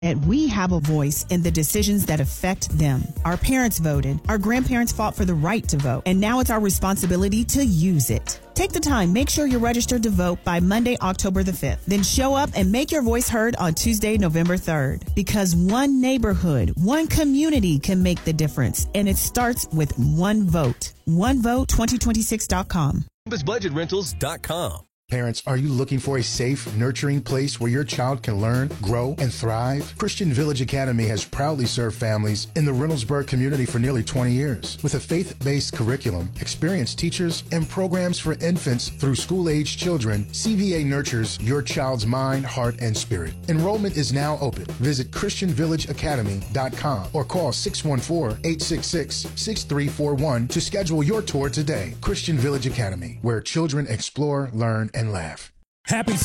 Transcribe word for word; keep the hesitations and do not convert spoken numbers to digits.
And we have a voice in the decisions that affect them. Our parents voted, our grandparents fought for the right to vote, and now it's our responsibility to use it. Take the time, make sure you're registered to vote by Monday, October the fifth. Then show up and make your voice heard on Tuesday, November third. Because one neighborhood, one community can make the difference, and it starts with one vote. one vote twenty twenty-six dot com. Columbus Budget Rentals dot com. Parents, are you looking for a safe, nurturing place where your child can learn, grow, and thrive? Christian Village Academy has proudly served families in the Reynoldsburg community for nearly twenty years. With a faith-based curriculum, experienced teachers, and programs for infants through school-aged children, C V A nurtures your child's mind, heart, and spirit. Enrollment is now open. Visit Christian Village Academy dot com or call six one four, eight six six, six three four one to schedule your tour today. Christian Village Academy, where children explore, learn, and laugh. Happy